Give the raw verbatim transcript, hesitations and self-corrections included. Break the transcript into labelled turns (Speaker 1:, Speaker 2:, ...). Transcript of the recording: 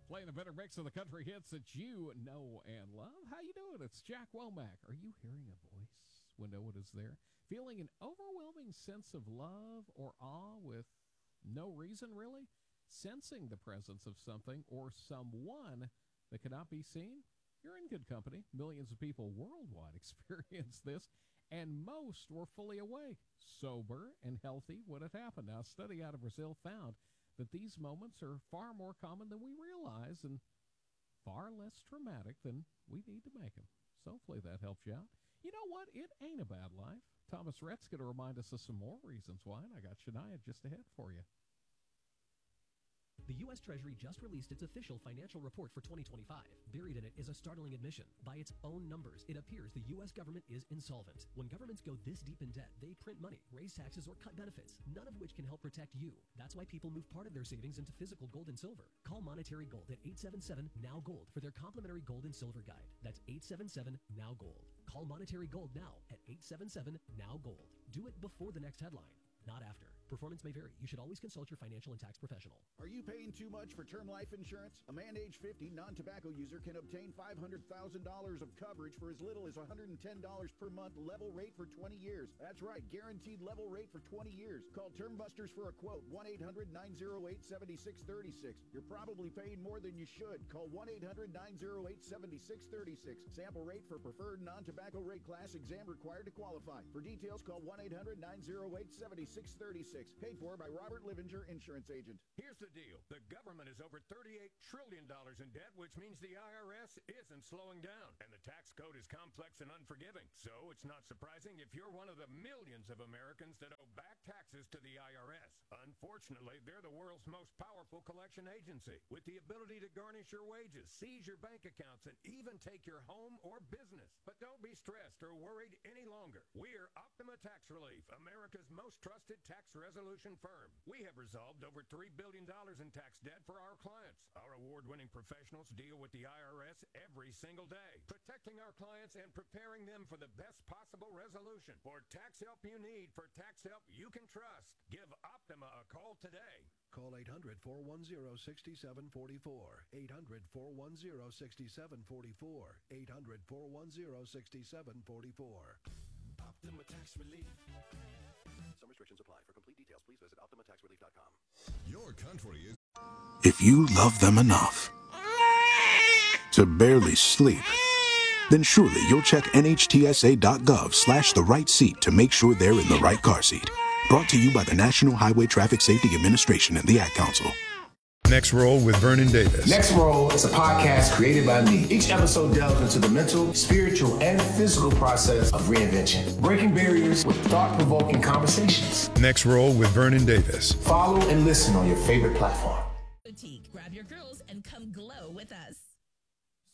Speaker 1: Playing a better mix of the country hits that you know and love. How you doing? It's Jack Womack. Are you hearing a voice when no one is there? Feeling an overwhelming sense of love or awe with no reason, really? Sensing the presence of something or someone that cannot be seen? You're in good company. Millions of people worldwide experience this, and most were fully awake, sober, and healthy when it happened. Now, a study out of Brazil found that these moments are far more common than we realize and far less traumatic than we need to make them. So hopefully that helps you out. You know what? It ain't a bad life. Thomas Rhett's going to remind us of some more reasons why, and I got Shania just ahead for you.
Speaker 2: The U S Treasury just released its official financial report for twenty twenty-five. Buried in it is a startling admission. By its own numbers, it appears the U S government is insolvent. When governments go this deep in debt, they print money, raise taxes, or cut benefits, none of which can help protect you. That's why people move part of their savings into physical gold and silver. Call Monetary Gold at eight seven seven, N O W, GOLD for their complimentary gold and silver guide. That's eight seven seven, N O W, GOLD. Call Monetary Gold now at eight seven seven, N O W, GOLD. Do it before the next headline, not after. Performance may vary. You should always consult your financial and tax professional.
Speaker 3: Are you paying too much for term life insurance? A man age fifty, non-tobacco user can obtain five hundred thousand dollars of coverage for as little as one hundred ten dollars per month, level rate for twenty years. That's right, guaranteed level rate for twenty years. Call Term Busters for a quote, one eight hundred, nine oh eight, seven six three six. You're probably paying more than you should. Call one eight hundred, nine oh eight, seven six three six. Sample rate for preferred non-tobacco rate class, exam required to qualify. For details, call one eight hundred, nine oh eight, seven six three six. Paid for by Robert Livinger, insurance agent.
Speaker 4: Here's the deal. The government is over thirty-eight trillion dollars in debt, which means the I R S isn't slowing down. And the tax code is complex and unforgiving. So it's not surprising if you're one of the millions of Americans that owe back taxes to the I R S. Unfortunately, they're the world's most powerful collection agency, with the ability to garnish your wages, seize your bank accounts, and even take your home or business. But don't be stressed or worried any longer. We're Optima Tax Relief, America's most trusted tax resolution firm. We have resolved over three billion dollars in tax debt for our clients. Our award-winning professionals deal with the I R S every single day, protecting our clients and preparing them for the best possible resolution. For tax help you need, for tax help you can trust, give Optima a call today.
Speaker 5: Call eight hundred, four one zero, six seven four four, eight hundred, four one zero, six seven four four, eight hundred, four one zero, six seven four four.
Speaker 6: Optima Tax Relief.
Speaker 5: Some restrictions apply. For complete details, please visit optima tax relief dot com.
Speaker 6: Your country is...
Speaker 7: If you love them enough to barely sleep, then surely you'll check N H T S A dot gov slash the right seat to make sure they're in the right car seat. Brought to you by the National Highway Traffic Safety Administration and the Ad Council.
Speaker 6: Next Roll with Vernon Davis.
Speaker 8: Next Roll is a podcast created by me. Each episode delves into the mental, spiritual, and physical process of reinvention, breaking barriers with thought-provoking conversations.
Speaker 6: Next Roll with Vernon Davis.
Speaker 8: Follow and listen on your favorite platform.
Speaker 9: Boutique. Grab your girls and come glow with us.